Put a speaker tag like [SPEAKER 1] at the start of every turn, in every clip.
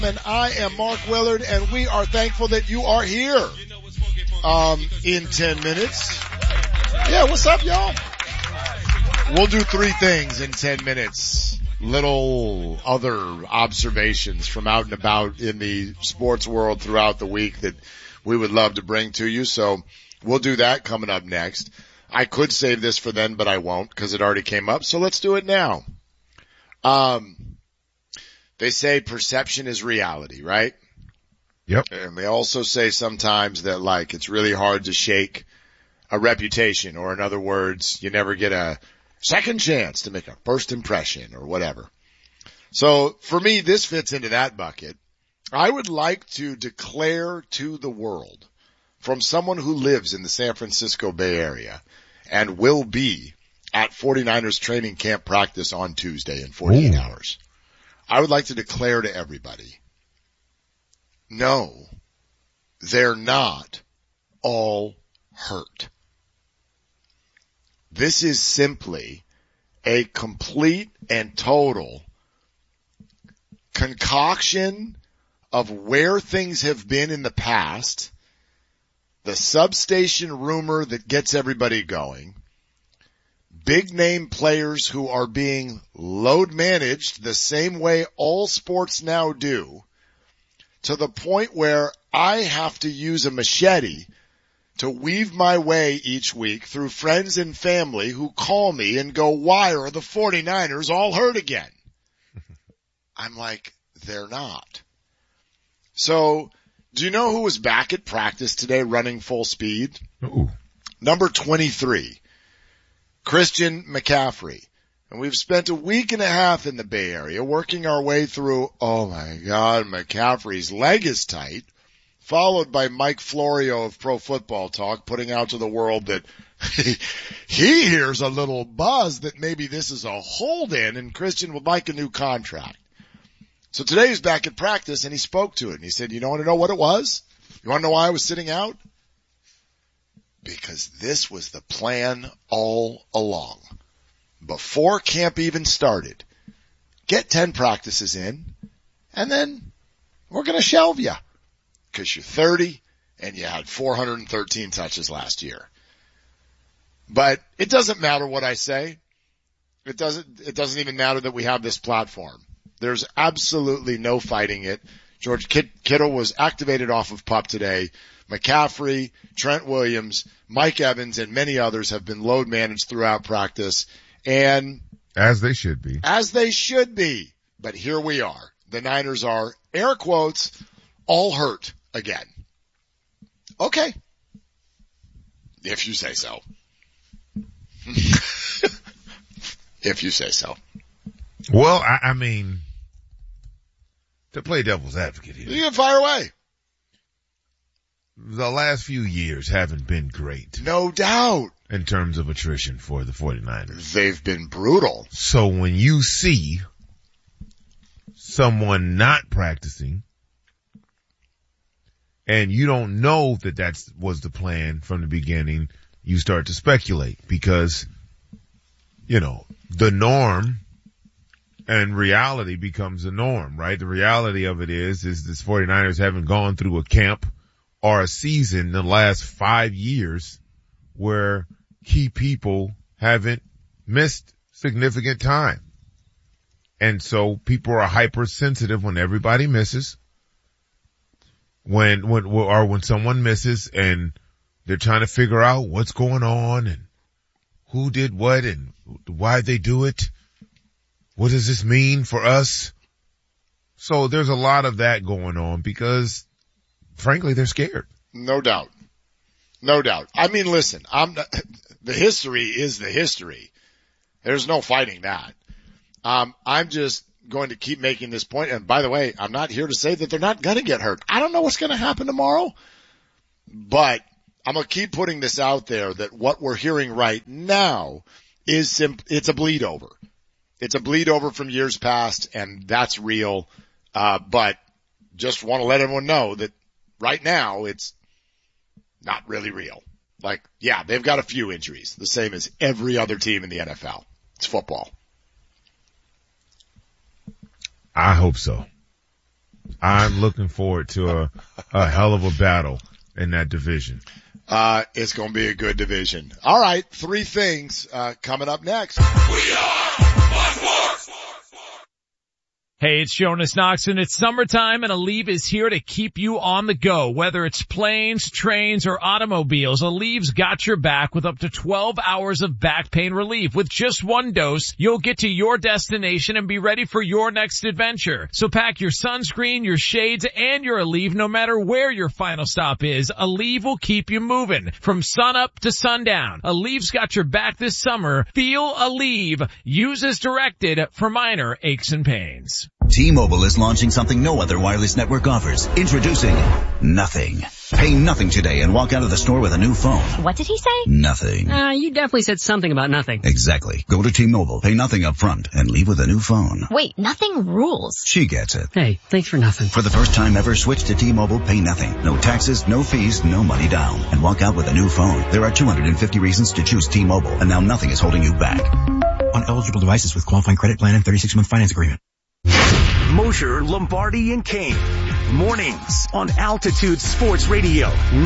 [SPEAKER 1] And I am Mark Willard, and we are thankful that you are here. In 10 minutes. Yeah, what's up, y'all? We'll do 3 things in 10 minutes. Little other observations from out and about in the sports world throughout the week that we would love to bring to you. So we'll do that coming up next. I could save this for then, but I won't because it already came up. So let's do it now. They say perception is reality, right?
[SPEAKER 2] Yep.
[SPEAKER 1] And they also say sometimes that like it's really hard to shake a reputation, or in other words, you never get a second chance to make a first impression or whatever. So for me, this fits into that bucket. I would like to declare to the world from someone who lives in the San Francisco Bay Area and will be at 49ers training camp practice on Tuesday in 48 hours. I would like to declare to everybody, no, they're not all hurt. This is simply a complete and total concoction of where things have been in the past, the substation rumor that gets everybody going, big name players who are being load managed the same way all sports now do, to the point where I have to use a machete to weave my way each week through friends and family who call me and go, why are the 49ers all hurt again? I'm like, they're not. So, do you know who was back at practice today running full speed?
[SPEAKER 2] Ooh.
[SPEAKER 1] Number 23, Christian McCaffrey. And we've spent a week and a half in the Bay Area working our way through, oh my God, McCaffrey's leg is tight, followed by Mike Florio of Pro Football Talk putting out to the world that he hears a little buzz that maybe this is a hold-in and Christian would like a new contract. So today he's back at practice and he spoke to it and he said, you want to know what it was? You want to know why I was sitting out? Because this was the plan all along. Before camp even started, get 10 practices in, and then we're going to shelve you because you're 30 and you had 413 touches last year. But it doesn't matter what I say. It doesn't even matter that we have this platform. There's absolutely no fighting it. George Kittle was activated off of PUP today. McCaffrey, Trent Williams, Mike Evans, and many others have been load managed throughout practice. And
[SPEAKER 2] as they should be.
[SPEAKER 1] As they should be. But here we are. The Niners are, air quotes, all hurt again. Okay. If you say so. If you say so.
[SPEAKER 2] Well, I mean, to play devil's advocate here.
[SPEAKER 1] You can fire away.
[SPEAKER 2] The last few years haven't been great.
[SPEAKER 1] No doubt.
[SPEAKER 2] In terms of attrition for the 49ers.
[SPEAKER 1] They've been brutal.
[SPEAKER 2] So when you see someone not practicing and you don't know that was the plan from the beginning, you start to speculate because, the norm and reality becomes the norm, right? The reality of it is this 49ers haven't gone through a camp or a season in the last 5 years where key people haven't missed significant time. And so people are hypersensitive when everybody misses. When someone misses and they're trying to figure out what's going on and who did what and why they do it. What does this mean for us? So there's a lot of that going on because frankly, they're scared.
[SPEAKER 1] No doubt. No doubt. I mean, listen, the history is the history. There's no fighting that. I'm just going to keep making this point. And by the way, I'm not here to say that they're not going to get hurt. I don't know what's going to happen tomorrow, but I'm going to keep putting this out there that what we're hearing right now is it's a bleed over. It's a bleed over from years past, and that's real. But just want to let everyone know that right now it's not really real. Like, yeah, they've got a few injuries, the same as every other team in the NFL. It's football.
[SPEAKER 2] I hope so. I'm looking forward to a hell of a battle in that division.
[SPEAKER 1] It's going to be a good division. All right. 3 things, coming up next.
[SPEAKER 3] We are Fox Sports.
[SPEAKER 4] Hey, it's Jonas Knox, and it's summertime, and Aleve is here to keep you on the go. Whether it's planes, trains, or automobiles, Aleve's got your back with up to 12 hours of back pain relief. With just 1 dose, you'll get to your destination and be ready for your next adventure. So pack your sunscreen, your shades, and your Aleve no matter where your final stop is. Aleve will keep you moving from sun up to sundown. Aleve's got your back this summer. Feel Aleve. Use as directed for minor aches and pains.
[SPEAKER 5] T-Mobile is launching something no other wireless network offers. Introducing Nothing. Pay nothing today and walk out of the store with a new phone.
[SPEAKER 6] What did he say?
[SPEAKER 5] Nothing.
[SPEAKER 6] You definitely said something about nothing.
[SPEAKER 5] Exactly. Go to T-Mobile, pay nothing up front, and leave with a new phone.
[SPEAKER 6] Wait, nothing rules.
[SPEAKER 5] She gets it.
[SPEAKER 6] Hey, thanks for nothing.
[SPEAKER 5] For the first time ever, switch to T-Mobile, pay nothing. No taxes, no fees, no money down. And walk out with a new phone. There are 250 reasons to choose T-Mobile, and now nothing is holding you back.
[SPEAKER 7] On eligible devices with qualifying credit plan and 36-month finance agreement. Mosher, Lombardi, and Kane. Mornings on Altitude Sports Radio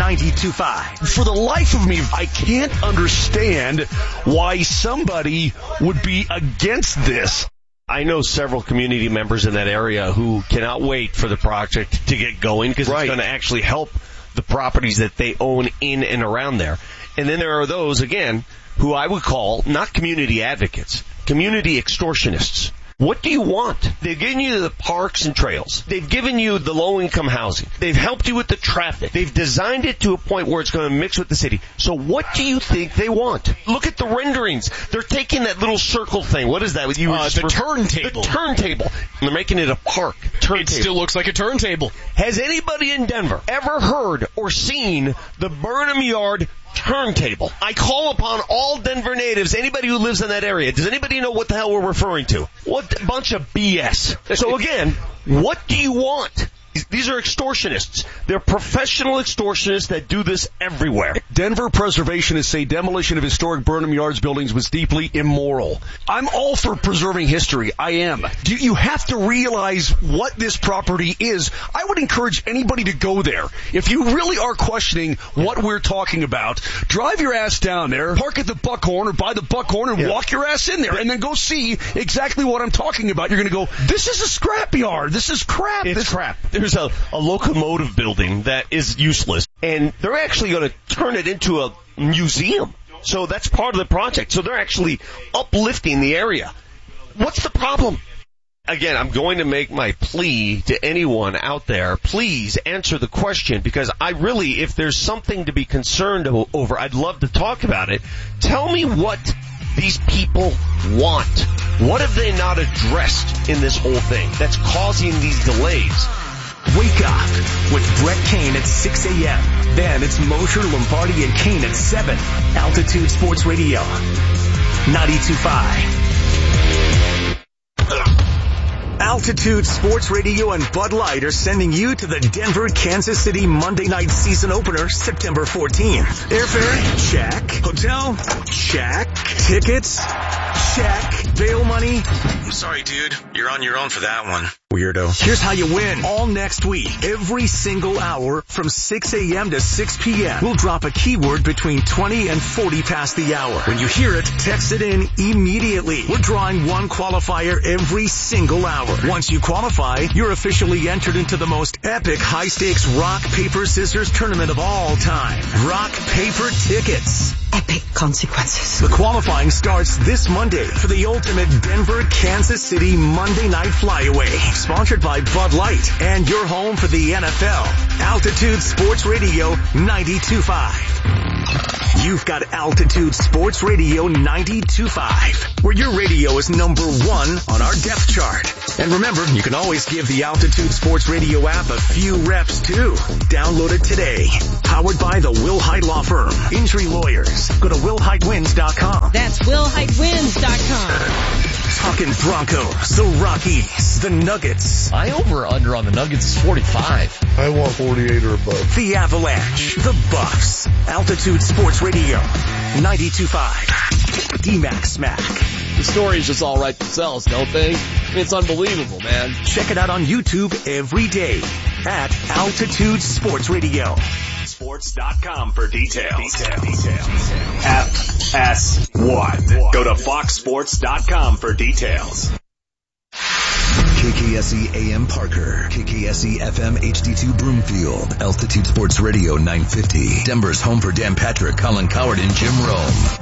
[SPEAKER 7] 92.5.
[SPEAKER 8] For the life of me, I can't understand why somebody would be against this. I know several community members in that area who cannot wait for the project to get going because it's going to actually help the properties that they own in and around there. And then there are those, again, who I would call not community advocates, community extortionists. What do you want? They've given you the parks and trails. They've given you the low-income housing. They've helped you with the traffic. They've designed it to a point where it's going to mix with the city. So what do you think they want? Look at the renderings. They're taking that little circle thing. What is that?
[SPEAKER 9] The turntable.
[SPEAKER 8] The turntable. They're making it a park.
[SPEAKER 9] It still looks like a turntable.
[SPEAKER 8] Has anybody in Denver ever heard or seen the Burnham Yard turntable? I call upon all Denver natives, anybody who lives in that area. Does anybody know what the hell we're referring to? What a bunch of BS. So again, what do you want? These are extortionists. They're professional extortionists that do this everywhere.
[SPEAKER 9] Denver preservationists say demolition of historic Burnham Yards buildings was deeply immoral. I'm all for preserving history. I am. You have to realize what this property is. I would encourage anybody to go there. If you really are questioning what we're talking about, drive your ass down there, park at the Buckhorn or by the Buckhorn and walk your ass in there and then go see exactly what I'm talking about. You're going to go, this is a scrapyard. This is crap.
[SPEAKER 8] It's crap. There's a locomotive building that is useless, and they're actually going to turn it into a museum. So that's part of the project. So they're actually uplifting the area. What's the problem? Again, I'm going to make my plea to anyone out there. Please answer the question, because I really, if there's something to be concerned over, I'd love to talk about it. Tell me what these people want. What have they not addressed in this whole thing that's causing these delays?
[SPEAKER 7] Wake up with Brett Kane at 6 a.m. Then it's Mosher, Lombardi, and Kane at 7. Altitude Sports Radio 92.5. Altitude Sports Radio and Bud Light are sending you to the Denver-Kansas City Monday night season opener September 14th. Airfare? Check. Hotel? Check. Tickets? Check. Bail money?
[SPEAKER 10] I'm sorry, dude. You're on your own for that one.
[SPEAKER 7] Weirdo. Here's how you win. All next week, every single hour from 6 a.m. to 6 p.m. We'll drop a keyword between 20 and 40 past the hour. When you hear it, text it in immediately. We're drawing one qualifier every single hour. Once you qualify, you're officially entered into the most epic high-stakes rock, paper, scissors tournament of all time. Rock, paper, tickets.
[SPEAKER 6] Epic consequences.
[SPEAKER 7] The qualifying starts this Monday for the ultimate Denver-Kansas City Monday Night Flyaway. Sponsored by Bud Light and your home for the NFL. Altitude Sports Radio 92.5. You've got Altitude Sports Radio 92.5, where your radio is number 1 on our depth chart. And remember, you can always give the Altitude Sports Radio app a few reps too. Download it today. Powered by the Will Height Law Firm. Injury lawyers. Go to willheightwins.com.
[SPEAKER 6] That's willheightwins.com.
[SPEAKER 7] Talking Broncos, the Rockies, the Nuggets.
[SPEAKER 11] My over-under on the Nuggets is 45.
[SPEAKER 12] I want 48 or above.
[SPEAKER 7] The Avalanche, the Buffs. Altitude Sports Radio 92.5. D-Mac Smack.
[SPEAKER 11] The stories just all write themselves, don't they? I mean, it's unbelievable, man.
[SPEAKER 7] Check it out on YouTube every day at Altitude Sports Radio. Sports.com for details. FS1. Go to foxsports.com for details.
[SPEAKER 5] KKSE AM Parker, KKSE FM HD2 Broomfield, Altitude Sports Radio 950, Denver's home for Dan Patrick, Colin Coward, and Jim Rome.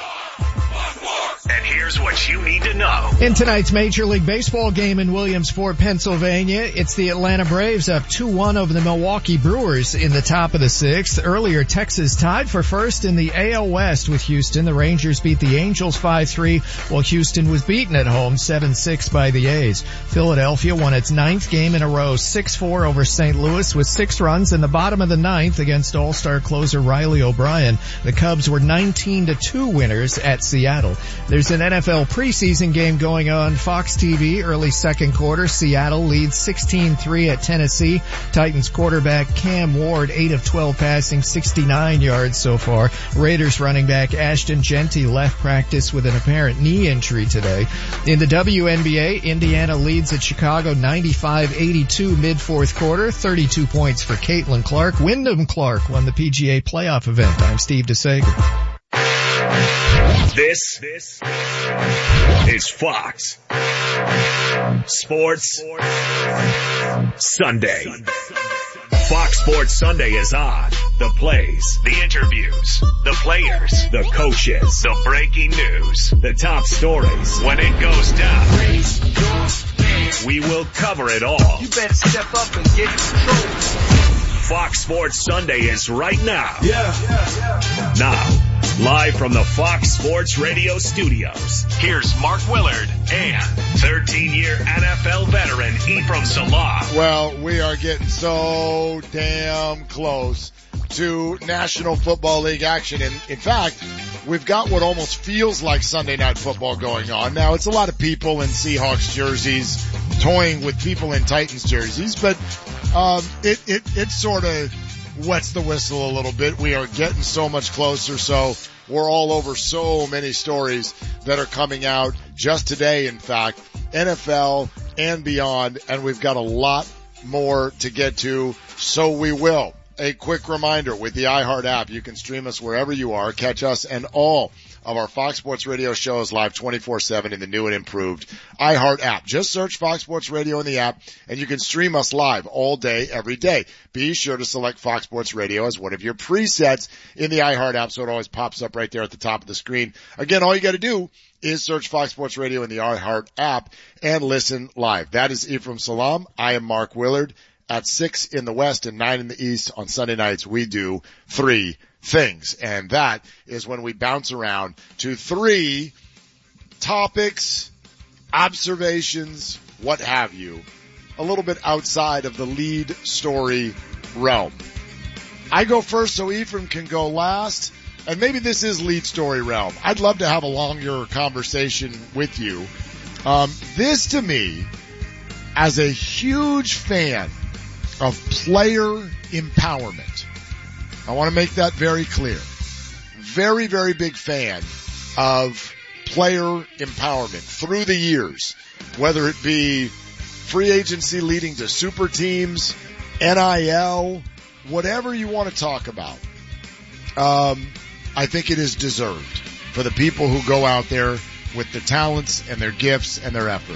[SPEAKER 7] And here's what you need to know.
[SPEAKER 13] In tonight's Major League Baseball game in Williamsport, Pennsylvania, it's the Atlanta Braves up 2-1 over the Milwaukee Brewers in the top of the sixth. Earlier, Texas tied for first in the AL West with Houston. The Rangers beat the Angels 5-3, while Houston was beaten at home 7-6 by the A's. Philadelphia won its ninth game in a row, 6-4 over St. Louis with 6 runs in the bottom of the ninth against All-Star closer Riley O'Brien. The Cubs were 19-2 winners at Seattle. There's an NFL preseason game going on Fox TV early second quarter. Seattle leads 16-3 at Tennessee. Titans quarterback Cam Ward 8 of 12 passing, 69 yards so far. Raiders running back Ashton Genty left practice with an apparent knee injury today. In the WNBA, Indiana leads at Chicago 95-82 mid-fourth quarter. 32 points for Caitlin Clark. Wyndham Clark won the PGA playoff event. I'm Steve DeSager.
[SPEAKER 7] This is Fox Sports Sunday. Fox Sports Sunday is on. The plays, the interviews, the players, the coaches, the breaking news, the top stories. When it goes down, we will cover it all.
[SPEAKER 14] You better step up and get control.
[SPEAKER 7] Fox Sports Sunday is right now. Now, live from the Fox Sports Radio studios, here's Mark Willard and 13-year NFL veteran Ephraim Salah.
[SPEAKER 1] Well, we are getting so damn close to National Football League action. And in fact, we've got what almost feels like Sunday Night Football going on. Now, it's a lot of people in Seahawks jerseys toying with people in Titans jerseys, but it sort of wets the whistle a little bit. We are getting so much closer, so we're all over so many stories that are coming out just today, in fact, NFL and beyond, and we've got a lot more to get to, so we will. A quick reminder, with the iHeart app, you can stream us wherever you are, catch us and all of our Fox Sports Radio shows live 24/7 in the new and improved iHeart app. Just search Fox Sports Radio in the app and you can stream us live all day, every day. Be sure to select Fox Sports Radio as one of your presets in the iHeart app so it always pops up right there at the top of the screen. Again, all you got to do is search Fox Sports Radio in the iHeart app and listen live. That is Ephraim Salam. I am Mark Willard. At 6 in the West and 9 in the East on Sunday nights, we do 3 things. And that is when we bounce around to 3 topics, observations, what have you, a little bit outside of the lead story realm. I go first so Ephraim can go last. And maybe this is lead story realm. I'd love to have a longer conversation with you. This to me, as a huge fan of player empowerment, I want to make that very clear. Very, very big fan of player empowerment through the years, whether it be free agency leading to super teams, NIL, whatever you want to talk about. I think it is deserved for the people who go out there with their talents and their gifts and their effort.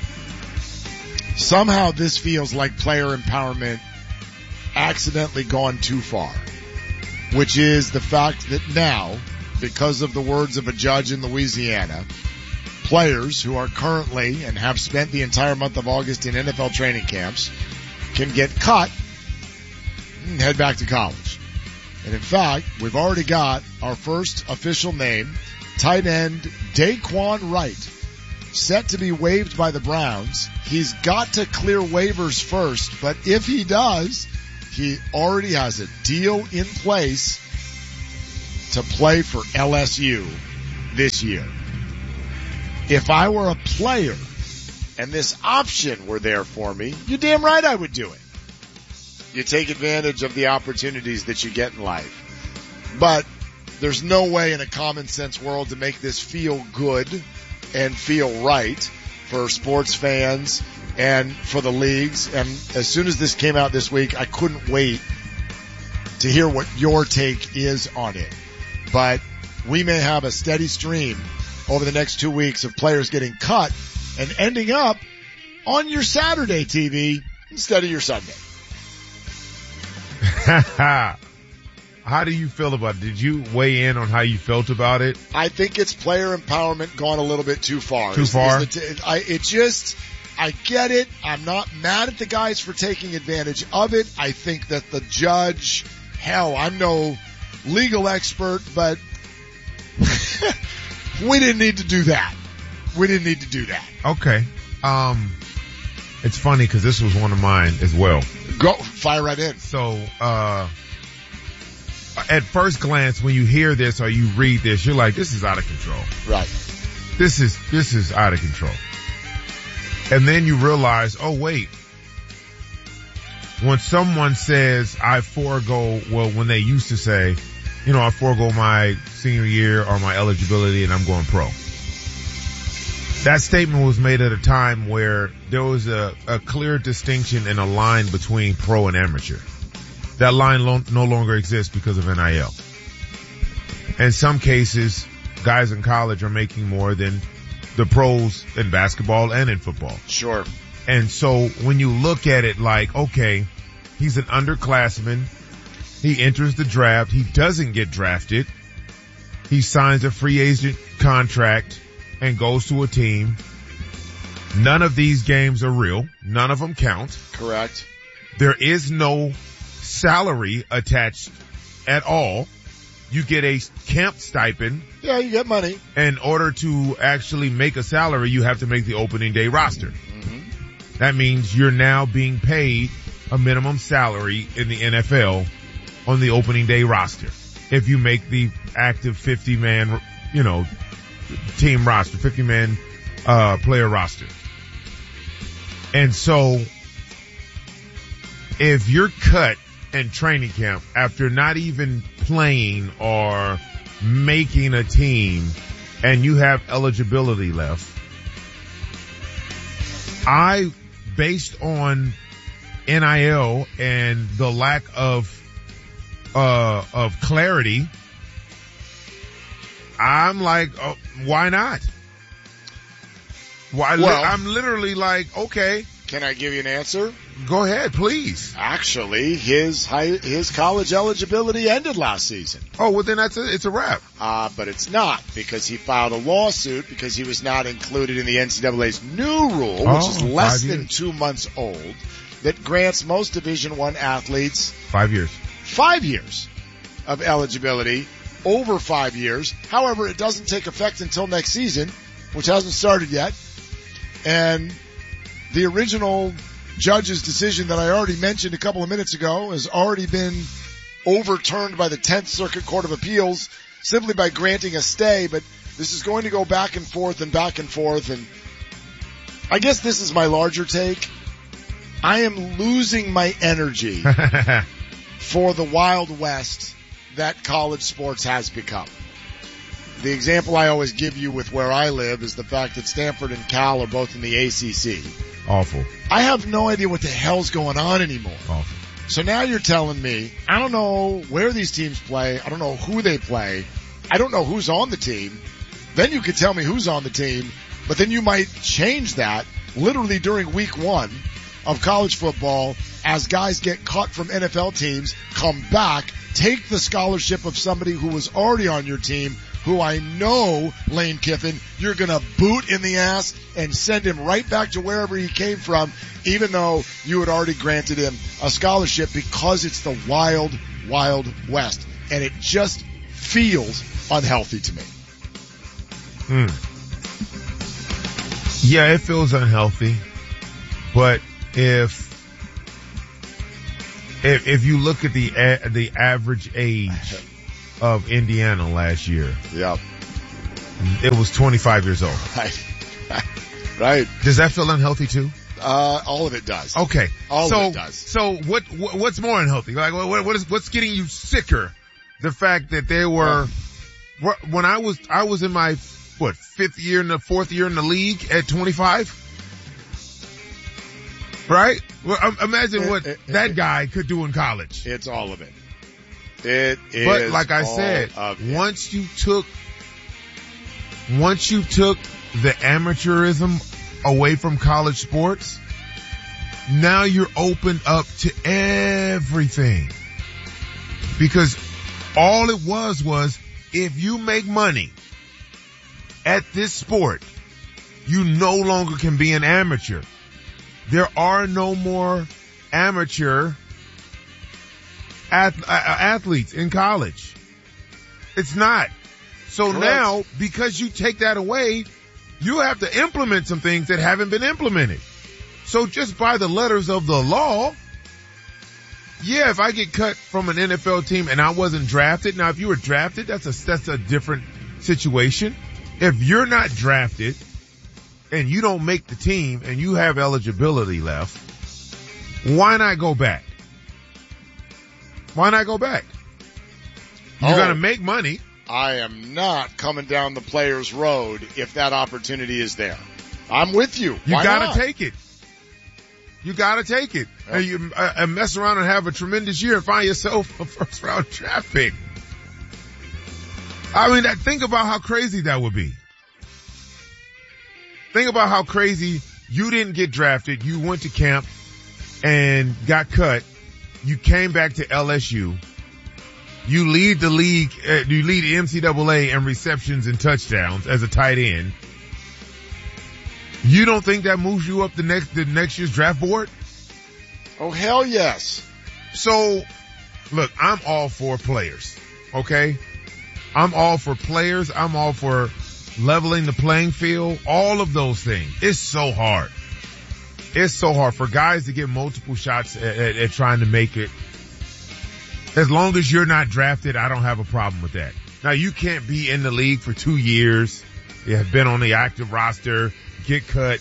[SPEAKER 1] Somehow this feels like player empowerment accidentally gone too far, which is the fact that now, because of the words of a judge in Louisiana, players who are currently and have spent the entire month of August in NFL training camps can get cut and head back to college. And in fact, we've already got our first official name, tight end Daquan Wright, set to be waived by the Browns. He's got to clear waivers first, but if he does, he already has a deal in place to play for LSU this year. If I were a player and this option were there for me, you're damn right I would do it. You take advantage of the opportunities that you get in life. But there's no way in a common sense world to make this feel good and feel right for sports fans and for the leagues. And as soon as this came out this week, I couldn't wait to hear what your take is on it. But we may have a steady stream over the next 2 weeks of players getting cut and ending up on your Saturday TV instead of your Sunday.
[SPEAKER 2] How do you feel about it? Did you weigh in on how you felt about it?
[SPEAKER 1] I think it's player empowerment gone a little bit too far. I get it. I'm not mad at the guys for taking advantage of it. I think that the judge, hell, I'm no legal expert, but we didn't need to do that.
[SPEAKER 2] Okay. It's funny because this was one of mine as well.
[SPEAKER 1] Go, fire right in.
[SPEAKER 2] So, at first glance, when you hear this or you read this, you're like, this is out of control.
[SPEAKER 1] Right.
[SPEAKER 2] This is out of control. And then you realize, oh wait, when someone says, when they used to say, I forego my senior year or my eligibility and I'm going pro. That statement was made at a time where there was a clear distinction and a line between pro and amateur. That line no longer exists because of NIL. In some cases, guys in college are making more than the pros in basketball and in football.
[SPEAKER 1] Sure.
[SPEAKER 2] And so when you look at it like, okay, he's an underclassman. He enters the draft. He doesn't get drafted. He signs a free agent contract and goes to a team. None of these games are real. None of them count.
[SPEAKER 1] Correct.
[SPEAKER 2] There is no salary attached at all. You get a camp stipend.
[SPEAKER 1] Yeah, you get money.
[SPEAKER 2] In order to actually make a salary, you have to make the opening day roster. Mm-hmm. That means you're now being paid a minimum salary in the NFL on the opening day roster. If you make the active 50-man, team roster, 50-man, player roster. And so, if you're cut in training camp after not even playing or making a team and you have eligibility left, based on NIL and the lack of clarity, I'm like, oh, why not? I'm literally like, okay.
[SPEAKER 1] Can I give you an answer?
[SPEAKER 2] Go ahead, please.
[SPEAKER 1] Actually, his college eligibility ended last season.
[SPEAKER 2] Oh, well then it's a wrap.
[SPEAKER 1] But it's not, because he filed a lawsuit because he was not included in the NCAA's new rule, which is less than 2 months old, that grants most Division I athletes
[SPEAKER 2] 5 years.
[SPEAKER 1] 5 years of eligibility over 5 years. However, it doesn't take effect until next season, which hasn't started yet. And the original judge's decision that I already mentioned a couple of minutes ago has already been overturned by the 10th Circuit Court of Appeals simply by granting a stay. But this is going to go back and forth and back and forth. And I guess this is my larger take. I am losing my energy for the Wild West that college sports has become. The example I always give you with where I live is the fact that Stanford and Cal are both in the ACC.
[SPEAKER 2] Awful.
[SPEAKER 1] I have no idea what the hell's going on anymore.
[SPEAKER 2] Awful.
[SPEAKER 1] So now you're telling me, I don't know where these teams play. I don't know who they play. I don't know who's on the team. Then you could tell me who's on the team, but then you might change that literally during week 1 of college football as guys get cut from NFL teams, come back, take the scholarship of somebody who was already on your team, who I know, Lane Kiffin, you're going to boot in the ass and send him right back to wherever he came from, even though you had already granted him a scholarship, because it's the wild, wild west. And it just feels unhealthy to me.
[SPEAKER 2] Yeah, it feels unhealthy. But if you look at the average age of Indiana last year,
[SPEAKER 1] yep,
[SPEAKER 2] it was 25 years old.
[SPEAKER 1] Right.
[SPEAKER 2] Does that feel unhealthy too?
[SPEAKER 1] All of it does.
[SPEAKER 2] Okay.
[SPEAKER 1] All of it does.
[SPEAKER 2] So what's more unhealthy? Like what's getting you sicker? The fact that they were, when I was in my fourth year in the league at 25? Right? Well, imagine what that guy could do in college.
[SPEAKER 1] It's all of it. It is.
[SPEAKER 2] But like I said, once you took the amateurism away from college sports, now you're open up to everything. Because all it was if you make money at this sport, you no longer can be an amateur. There are no more amateur athletes in college. It's not. So
[SPEAKER 1] Correct.
[SPEAKER 2] now, because you take that away, you have to implement some things that haven't been implemented. So just by the letters of the law, yeah, if I get cut from an NFL team and I wasn't drafted, now if you were drafted, that's a different situation. If you're not drafted and you don't make the team and you have eligibility left, why not go back? Why not go back? You're going to make money.
[SPEAKER 1] I am not coming down the player's road if that opportunity is there. I'm with you.
[SPEAKER 2] You
[SPEAKER 1] Why
[SPEAKER 2] got
[SPEAKER 1] not?
[SPEAKER 2] to take it. You got to take it.
[SPEAKER 1] Yep.
[SPEAKER 2] And you mess around and have a tremendous year and find yourself a first round draft pick. I mean, think about how crazy that would be. Think about how crazy you didn't get drafted. You went to camp and got cut. You came back to LSU. You lead the league, you lead the NCAA in receptions and touchdowns as a tight end. You don't think that moves you up the next year's draft board?
[SPEAKER 1] Oh, hell yes.
[SPEAKER 2] So, look, I'm all for players, okay? I'm all for players. I'm all for leveling the playing field, all of those things. It's so hard. It's so hard for guys to get multiple shots at trying to make it. As long as you're not drafted, I don't have a problem with that. Now, you can't be in the league for 2 years. You have been on the active roster, get cut.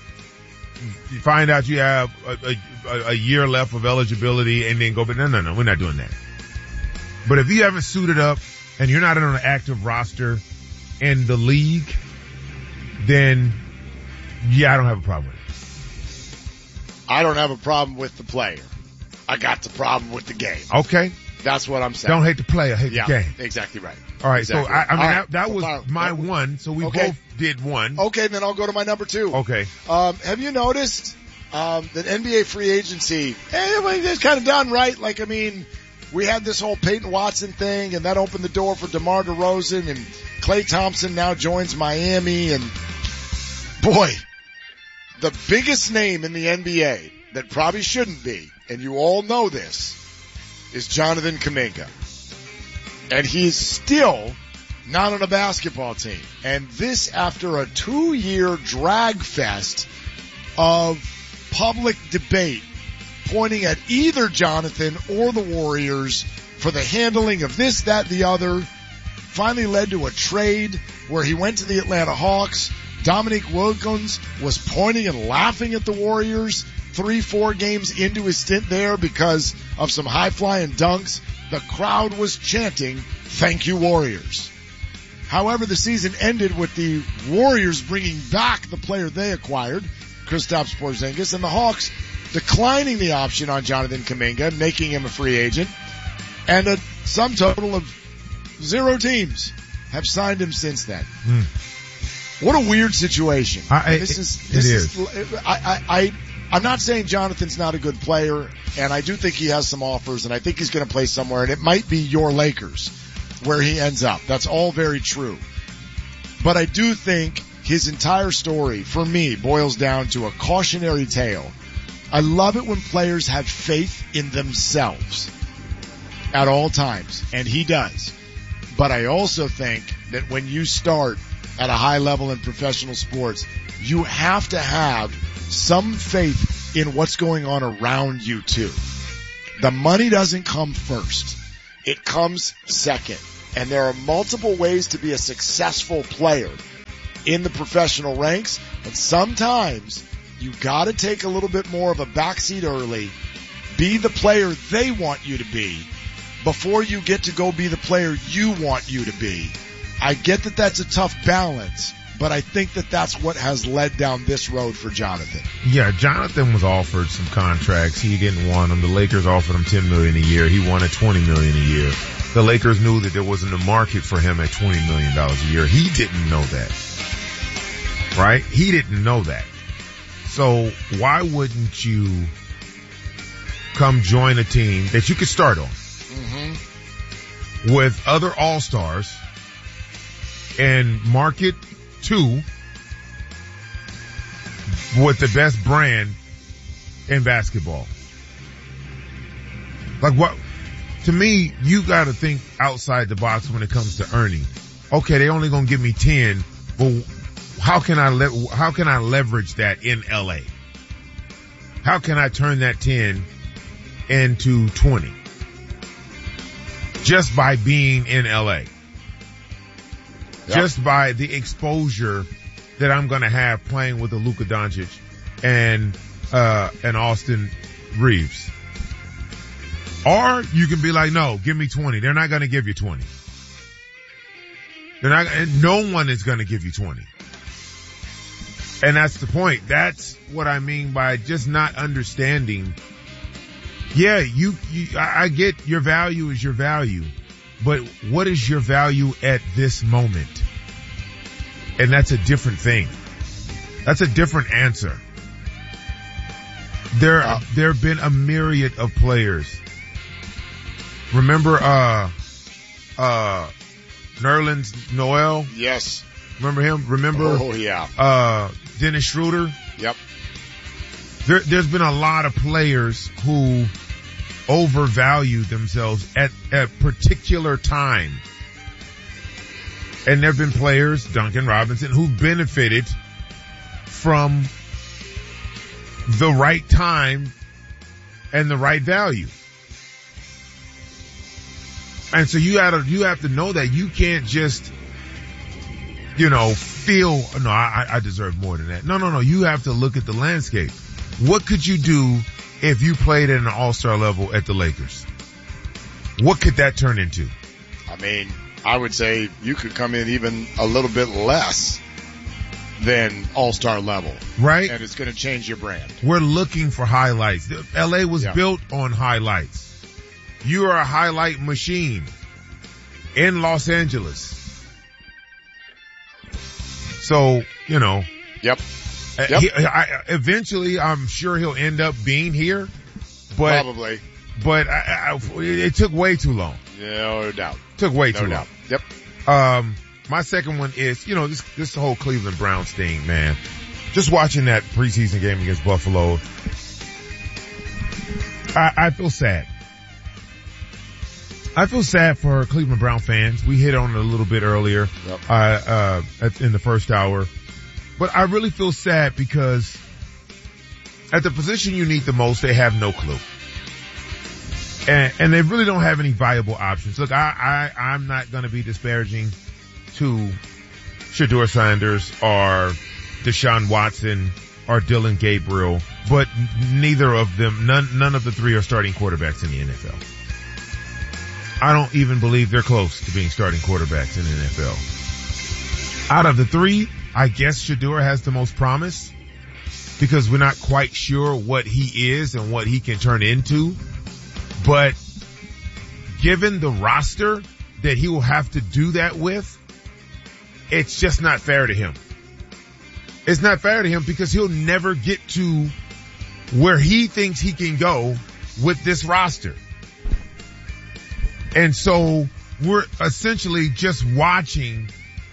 [SPEAKER 2] You find out you have a year left of eligibility and then go, but no, we're not doing that. But if you haven't suited up and you're not on an active roster in the league, then yeah, I don't have a problem with it.
[SPEAKER 1] I don't have a problem with the player. I got the problem with the game.
[SPEAKER 2] Okay.
[SPEAKER 1] That's what I'm saying.
[SPEAKER 2] Don't hate the player, hate the game.
[SPEAKER 1] Exactly right.
[SPEAKER 2] All right.
[SPEAKER 1] Exactly
[SPEAKER 2] So I mean,
[SPEAKER 1] right.
[SPEAKER 2] that was my one. So we both did one.
[SPEAKER 1] Okay. Then I'll go to my number two.
[SPEAKER 2] Okay.
[SPEAKER 1] Have you noticed, that NBA free agency, it's kind of done right. Like, I mean, we had this whole Peyton Watson thing and that opened the door for DeMar DeRozan and Klay Thompson now joins Miami and boy, the biggest name in the NBA that probably shouldn't be, and you all know this, is Jonathan Kuminga. And he's still not on a basketball team. And this after a 2-year drag fest of public debate pointing at either Jonathan or the Warriors for the handling of this, that, the other, finally led to a trade where he went to the Atlanta Hawks. Dominique Wilkins was pointing and laughing at the Warriors 3-4 games into his stint there because of some high-flying dunks. The crowd was chanting, "Thank you, Warriors." However, the season ended with the Warriors bringing back the player they acquired, Kristaps Porzingis, and the Hawks declining the option on Jonathan Kuminga, making him a free agent, and a sum total of 0 teams have signed him since then. What a weird situation. I'm not saying Jonathan's not a good player, and I do think he has some offers, and I think he's going to play somewhere, and it might be your Lakers where he ends up. That's all very true. But I do think his entire story, for me, boils down to a cautionary tale. I love it when players have faith in themselves at all times, and he does. But I also think that when you start at a high level in professional sports, you have to have some faith in what's going on around you too. The money doesn't come first. It comes second. And there are multiple ways to be a successful player in the professional ranks. And sometimes you gotta take a little bit more of a backseat early, be the player they want you to be before you get to go be the player you want you to be. I get that that's a tough balance, but I think that that's what has led down this road for Jonathan.
[SPEAKER 2] Yeah, Jonathan was offered some contracts. He didn't want them. The Lakers offered him $10 million a year. He wanted $20 million a year. The Lakers knew that there wasn't a market for him at $20 million a year. He didn't know that. Right? He didn't know that. So why wouldn't you come join a team that you could start on with other all-stars and market to with the best brand in basketball? Like what? To me, you got to think outside the box when it comes to earning. Okay, they only gonna give me 10, but how can I leverage that in LA? How can I turn that 10 into 20? Just by being in LA. Yep. Just by the exposure that I'm gonna have playing with a Luka Doncic and Austin Reeves. Or you can be like, no, give me 20. They're not going to give you 20. No one is going to give you 20. And that's the point. That's what I mean by just not understanding. Yeah, I get your value is your value, but what is your value at this moment? And that's a different thing. That's a different answer. There have been a myriad of players. Remember, Nerlens Noel?
[SPEAKER 1] Yes.
[SPEAKER 2] Remember him? Remember?
[SPEAKER 1] Oh, yeah.
[SPEAKER 2] Dennis Schroeder?
[SPEAKER 1] Yep.
[SPEAKER 2] There's been a lot of players who overvalue themselves at a particular time. And there have been players, Duncan Robinson, who benefited from the right time and the right value. And so you have to know that you can't just, feel, no, I deserve more than that. No. You have to look at the landscape. What could you do if you played at an all-star level at the Lakers? What could that turn into?
[SPEAKER 1] I mean, I would say you could come in even a little bit less than all-star level.
[SPEAKER 2] Right.
[SPEAKER 1] And it's going to change your brand.
[SPEAKER 2] We're looking for highlights. LA was built on highlights. You are a highlight machine in Los Angeles. So,
[SPEAKER 1] Yep.
[SPEAKER 2] Eventually, I'm sure he'll end up being here. But,
[SPEAKER 1] probably.
[SPEAKER 2] But it took way too long.
[SPEAKER 1] No doubt.
[SPEAKER 2] Took way too long.
[SPEAKER 1] Yep.
[SPEAKER 2] My second one is, this whole Cleveland Browns thing, man. Just watching that preseason game against Buffalo, I feel sad. I feel sad for Cleveland Brown fans. We hit on it a little bit earlier, in the first hour. But I really feel sad because at the position you need the most, they have no clue. And they really don't have any viable options. Look, I'm not going to be disparaging to Shedeur Sanders or Deshaun Watson or Dylan Gabriel, but neither of them, none of the three are starting quarterbacks in the NFL. I don't even believe they're close to being starting quarterbacks in the NFL. Out of the three, I guess Shedeur has the most promise because we're not quite sure what he is and what he can turn into. But given the roster that he will have to do that with, it's just not fair to him. It's not fair to him because he'll never get to where he thinks he can go with this roster. And so we're essentially just watching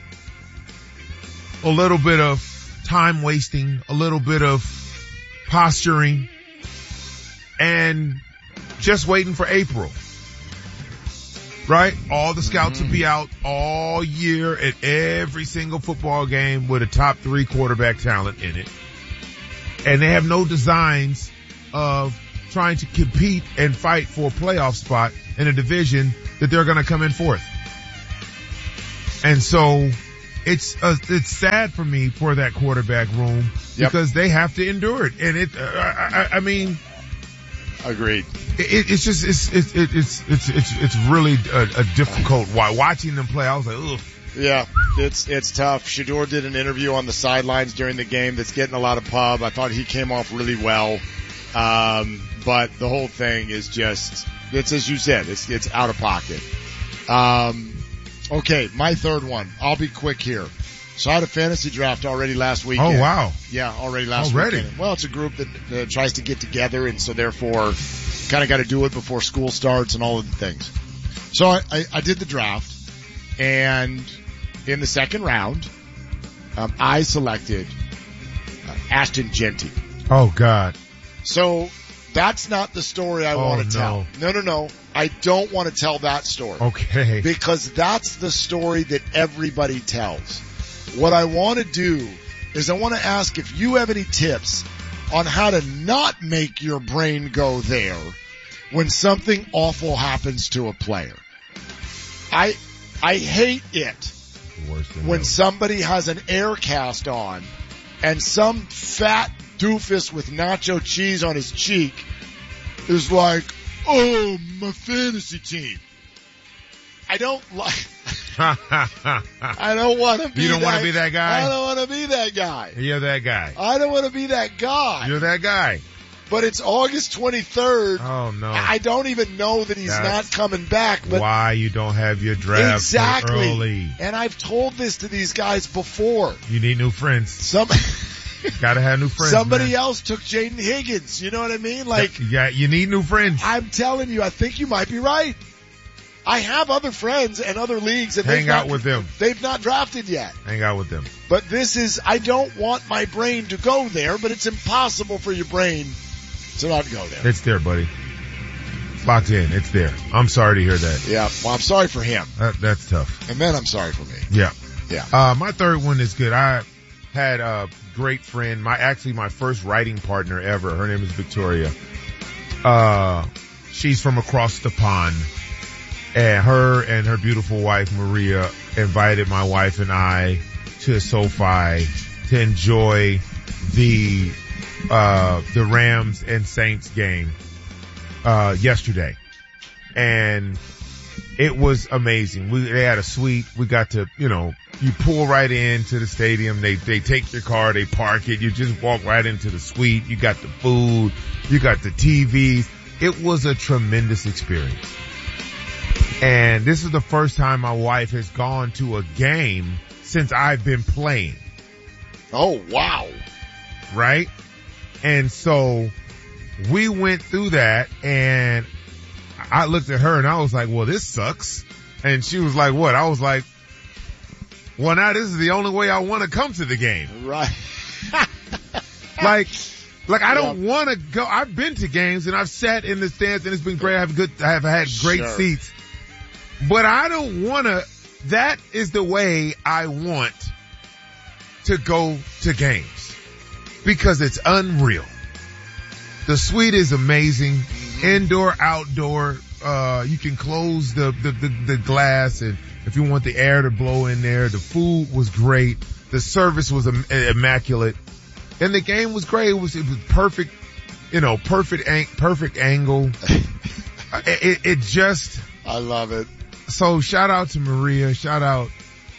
[SPEAKER 2] a little bit of time wasting, a little bit of posturing, and just waiting for April. Right? All the scouts will be out all year at every single football game with a top 3 quarterback talent in it. And they have no designs of trying to compete and fight for a playoff spot in a division that they're going to come in fourth. And so it's sad for me for that quarterback room because they have to endure it. And I mean,
[SPEAKER 1] agreed.
[SPEAKER 2] It's really a difficult. Watching them play, I was like, ugh,
[SPEAKER 1] Yeah, it's tough. Shedeur did an interview on the sidelines during the game that's getting a lot of pub. I thought he came off really well. But the whole thing is just, it's as you said, it's out of pocket. Okay, my third one. I'll be quick here. So I had a fantasy draft already last weekend.
[SPEAKER 2] Oh, wow.
[SPEAKER 1] Yeah, already last weekend. Well, it's a group that tries to get together, and so therefore kind of got to do it before school starts and all of the things. So I did the draft, and in the second round, I selected Ashton Genty.
[SPEAKER 2] Oh, God.
[SPEAKER 1] So that's not the story I want to tell. No. I don't want to tell that story.
[SPEAKER 2] Okay.
[SPEAKER 1] Because that's the story that everybody tells. What I want to do is I want to ask if you have any tips on how to not make your brain go there when something awful happens to a player. I hate it when somebody has an air cast on and some fat doofus with nacho cheese on his cheek is like, oh, my fantasy team. I don't like, I don't want to be
[SPEAKER 2] You don't want to be that guy?
[SPEAKER 1] I don't want to be that guy.
[SPEAKER 2] You're that guy.
[SPEAKER 1] I don't want to be that guy.
[SPEAKER 2] You're that guy.
[SPEAKER 1] But it's August 23rd.
[SPEAKER 2] Oh, no.
[SPEAKER 1] I don't even know that he's not coming back. But
[SPEAKER 2] why you don't have your draft
[SPEAKER 1] exactly.
[SPEAKER 2] early.
[SPEAKER 1] And I've told this to these guys before.
[SPEAKER 2] You need new friends. Gotta have new friends.
[SPEAKER 1] Somebody else took Jaden Higgins. You know what I mean? Like,
[SPEAKER 2] yeah, you need new friends.
[SPEAKER 1] I'm telling you, I think you might be right. I have other friends and other leagues, and
[SPEAKER 2] hang out with them.
[SPEAKER 1] They've not drafted yet.
[SPEAKER 2] Hang out with them.
[SPEAKER 1] But I don't want my brain to go there, but it's impossible for your brain to not go there.
[SPEAKER 2] It's there, buddy. Locked in. It's there. I'm sorry to hear that.
[SPEAKER 1] Yeah. Well, I'm sorry for him.
[SPEAKER 2] That's tough.
[SPEAKER 1] And then I'm sorry for me.
[SPEAKER 2] Yeah.
[SPEAKER 1] Yeah.
[SPEAKER 2] My third one is good. I had a great friend, my first writing partner ever. Her name is Victoria. She's from across the pond. And her and her beautiful wife, Maria, invited my wife and I to SoFi to enjoy the Rams and Saints game, yesterday. And it was amazing. They had a suite. We got to, you pull right into the stadium. They take your car, they park it. You just walk right into the suite. You got the food. You got the TVs. It was a tremendous experience. And this is the first time my wife has gone to a game since I've been playing.
[SPEAKER 1] Oh, wow.
[SPEAKER 2] Right? And so we went through that, and I looked at her and I was like, well, this sucks. And she was like, what? I was like, well, now this is the only way I want to come to the game.
[SPEAKER 1] Right.
[SPEAKER 2] Like I don't want to go. I've been to games and I've sat in the stands and it's been great. I have had great seats. But I don't want to, that is the way I want to go to games. Because it's unreal. The suite is amazing. Indoor, outdoor, you can close the glass, and if you want the air to blow in there, the food was great. The service was immaculate. And the game was great. It was perfect, perfect angle. It just,
[SPEAKER 1] I love it.
[SPEAKER 2] So shout out to Maria, shout out,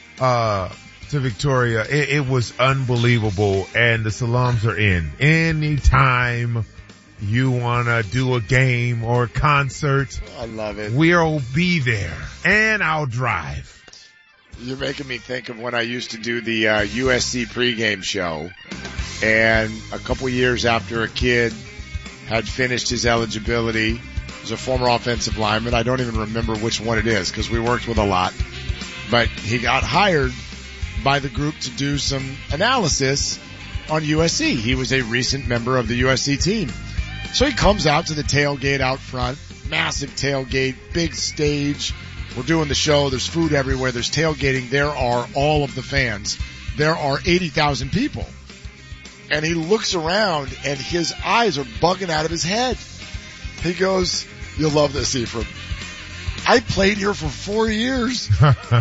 [SPEAKER 2] to Victoria. It was unbelievable, and the salams are in. Anytime you wanna do a game or a concert,
[SPEAKER 1] I love it.
[SPEAKER 2] We'll be there, and I'll drive.
[SPEAKER 1] You're making me think of when I used to do the USC pregame show, and a couple years after a kid had finished his eligibility, he was a former offensive lineman. I don't even remember which one it is because we worked with a lot, but he got hired by the group to do some analysis on USC. He was a recent member of the USC team. So he comes out to the tailgate out front, massive tailgate, big stage. We're doing the show. There's food everywhere. There's tailgating. There are all of the fans. There are 80,000 people. And he looks around and his eyes are bugging out of his head. He goes, you'll love this, Ephraim. I played here for 4 years.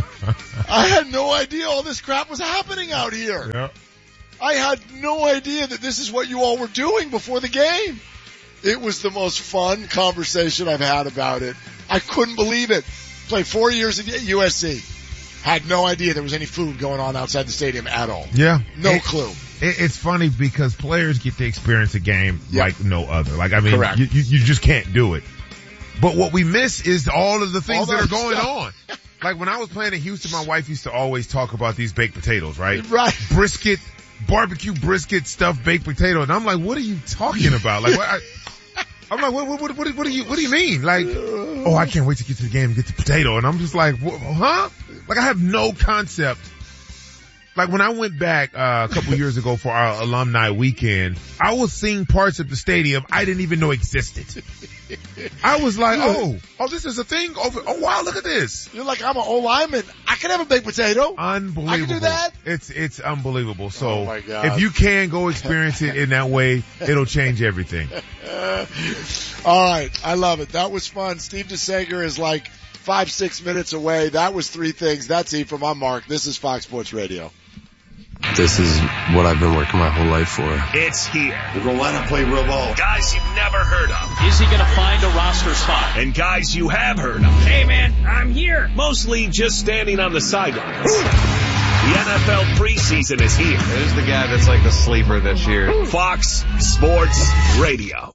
[SPEAKER 1] I had no idea all this crap was happening out here.
[SPEAKER 2] Yep.
[SPEAKER 1] I had no idea that this is what you all were doing before the game. It was the most fun conversation I've had about it. I couldn't believe it. Played 4 years at USC. Had no idea there was any food going on outside the stadium at all.
[SPEAKER 2] Yeah.
[SPEAKER 1] No clue.
[SPEAKER 2] It's funny because players get to experience a game like no other. Like, I mean,
[SPEAKER 1] Correct.
[SPEAKER 2] you just can't do it. But what we miss is all of the things that are going on. Like when I was playing in Houston, my wife used to always talk about these baked potatoes, right?
[SPEAKER 1] Right.
[SPEAKER 2] Brisket, barbecue brisket stuffed baked potato. And I'm like, what are you talking about? Like, I'm like, what do you mean? Like, oh, I can't wait to get to the game and get the potato. And I'm just like, huh? Like I have no concept. Like when I went back a couple years ago for our alumni weekend, I was seeing parts of the stadium I didn't even know existed. I was like, oh, this is a thing over. Oh wow, look at this.
[SPEAKER 1] You're like, I'm an old lineman. I can have a baked potato.
[SPEAKER 2] Unbelievable.
[SPEAKER 1] I can do that.
[SPEAKER 2] It's unbelievable. So
[SPEAKER 1] oh my God.
[SPEAKER 2] If you can go experience it in that way, it'll change everything.
[SPEAKER 1] All right. I love it. That was fun. Steve DeSager is like 5-6 minutes away. That was three things. That's Ephraim. I'm Mark. This is Fox Sports Radio.
[SPEAKER 15] This is what I've been working my whole life for.
[SPEAKER 16] It's here.
[SPEAKER 3] We're going to line up, play real ball.
[SPEAKER 16] Guys you've never heard of.
[SPEAKER 17] Is he going to find a roster spot?
[SPEAKER 16] And guys you have heard of.
[SPEAKER 17] Hey, man, I'm here.
[SPEAKER 16] Mostly just standing on the sidelines. The NFL preseason is here.
[SPEAKER 15] There's the guy that's like the sleeper this year.
[SPEAKER 16] Fox Sports Radio.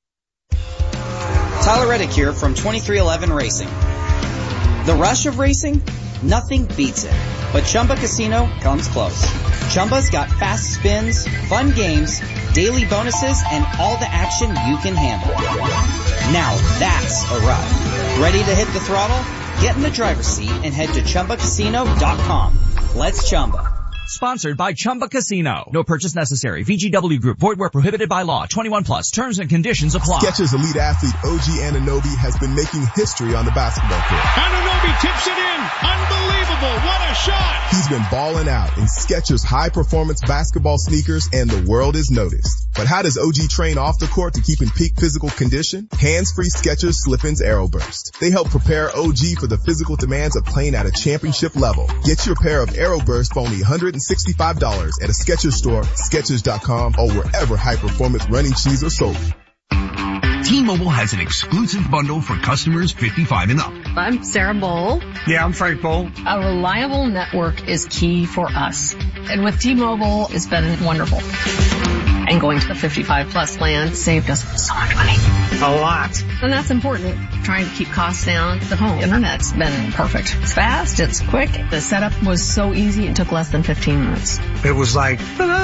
[SPEAKER 18] Tyler Reddick here from 2311 Racing. The rush of racing? Nothing beats it. But Chumba Casino comes close. Chumba's got fast spins, fun games, daily bonuses, and all the action you can handle. Now that's a ride. Ready to hit the throttle? Get in the driver's seat and head to ChumbaCasino.com. Let's Chumba.
[SPEAKER 19] Sponsored by Chumba Casino. No purchase necessary. VGW Group. Void where prohibited by law. 21 plus. Terms and conditions apply.
[SPEAKER 20] Skechers elite athlete OG Anunoby has been making history on the basketball court.
[SPEAKER 21] Anunoby tips it in. Unbelievable. What a shot.
[SPEAKER 20] He's been balling out in Skechers high-performance basketball sneakers, and the world is noticed. But how does OG train off the court to keep in peak physical condition? Hands-free Skechers Slip-ins Aeroburst. They help prepare OG for the physical demands of playing at a championship level. Get your pair of Aeroburst for only $165 at a Skechers store, Skechers.com, or wherever high-performance running shoes are sold.
[SPEAKER 22] T-Mobile has an exclusive bundle for customers 55 and up.
[SPEAKER 23] I'm Sarah Bowl.
[SPEAKER 24] Yeah, I'm Frank Bowl.
[SPEAKER 23] A reliable network is key for us. And with T-Mobile, it's been wonderful. And going to the 55 plus plan saved us so much money.
[SPEAKER 24] A lot.
[SPEAKER 23] And that's important. Trying to keep costs down. The home internet's been perfect. It's fast. It's quick. The setup was so easy. It took less than 15 minutes.
[SPEAKER 24] It was like,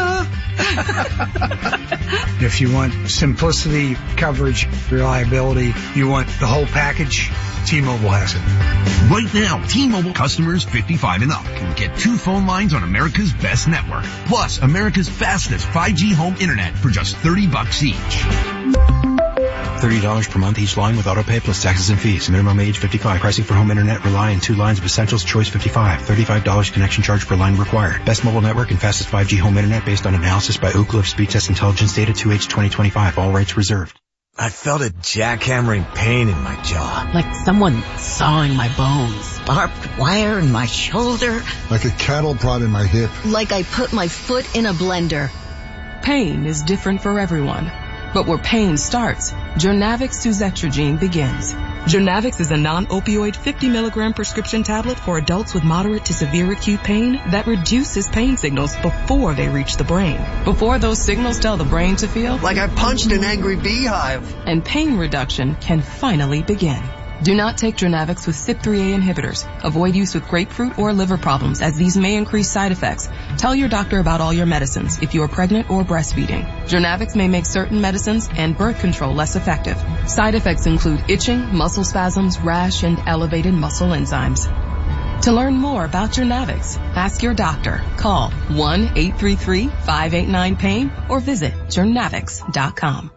[SPEAKER 24] if you want simplicity, coverage, reliability, you want the whole package, T-Mobile has it.
[SPEAKER 22] Right now, T-Mobile customers 55 and up can get 2 phone lines on America's best network, plus America's fastest 5G home internet for just $30 each.
[SPEAKER 25] $30 per month each line with autopay plus taxes and fees. Minimum age 55. Pricing for home internet rely on 2 lines of essentials. Choice 55. $35 connection charge per line required. Best mobile network and fastest 5G home internet based on analysis by Ookla of Speed Test Intelligence data 2H 2025. All rights reserved.
[SPEAKER 26] I felt a jackhammering pain in my jaw.
[SPEAKER 27] Like someone sawing my bones.
[SPEAKER 28] Barbed wire in my shoulder.
[SPEAKER 29] Like a cattle prod in my hip.
[SPEAKER 28] Like I put my foot in a blender.
[SPEAKER 30] Pain is different for everyone. But where pain starts, Jurnavix suzetrigine begins. Jurnavix is a non-opioid 50 milligram prescription tablet for adults with moderate to severe acute pain that reduces pain signals before they reach the brain. Before those signals tell the brain to feel
[SPEAKER 28] like I punched an angry beehive.
[SPEAKER 30] And pain reduction can finally begin. Do not take Jurnavix with CYP3A inhibitors. Avoid use with grapefruit or liver problems, as these may increase side effects. Tell your doctor about all your medicines if you are pregnant or breastfeeding. Jurnavix may make certain medicines and birth control less effective. Side effects include itching, muscle spasms, rash, and elevated muscle enzymes. To learn more about Jurnavix, ask your doctor. Call 1-833-589-PAIN or visit Jurnavix.com.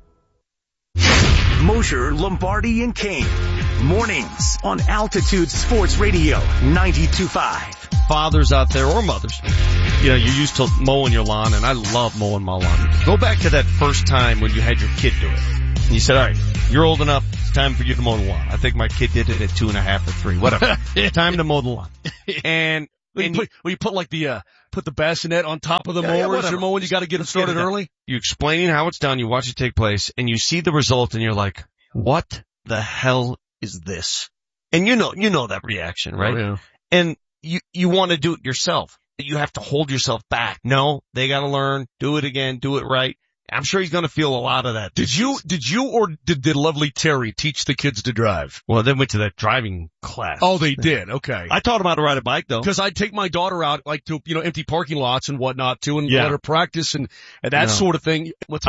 [SPEAKER 7] Mosher, Lombardi, and Kane. Mornings on Altitude Sports Radio 92.5.
[SPEAKER 8] Fathers out there or mothers, you know, you're used to mowing your lawn, and I love mowing my lawn. Go back to that first time when you had your kid do it. And you said, all right, you're old enough. It's time for you to mow the lawn. I think my kid did it at 2.5 or 3, whatever. Time to mow the lawn. And
[SPEAKER 9] you put like put the bassinet on top of the mower as you're mowing. You got to get it started early.
[SPEAKER 8] You explaining how it's done. You watch it take place, and you see the result, and you're like, "What the hell is this?" And you know that reaction, right?
[SPEAKER 9] Oh, yeah.
[SPEAKER 8] And you want to do it yourself. You have to hold yourself back. No, they got to learn, do it again, do it right. I'm sure he's going to feel a lot of that.
[SPEAKER 9] Did you or did lovely Terry teach the kids to drive?
[SPEAKER 8] Well, they went to that driving class.
[SPEAKER 9] Oh, they did. Okay.
[SPEAKER 8] I taught them how to ride a bike though.
[SPEAKER 9] Cause I'd take my daughter out like to, empty parking lots and whatnot too and let her practice and that sort of thing.